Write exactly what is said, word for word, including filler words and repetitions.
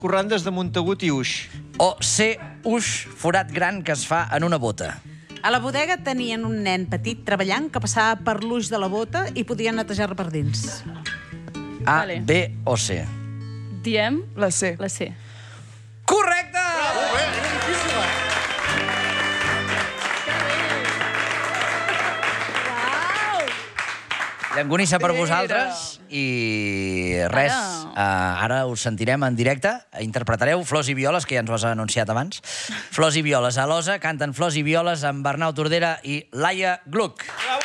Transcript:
Corrandes de Montagut i Uix. O C, Uix, forat gran que es fa en una bota. A la bodega tenien un nen petit treballant que passava per l'uix de la bota i podia netejar-la per dins. A, Vale. B o C. Diem La C. la C. Correcte! Llangonissa per vosaltres i res, Ara. uh, ara us sentirem en directe. Interpretareu Flors i Violes, que ja ens ho has anunciat abans. Flors i Violes a l'Osa, canten Flors i Violes amb Arnau Tordera i Laia Gluck. Bravo!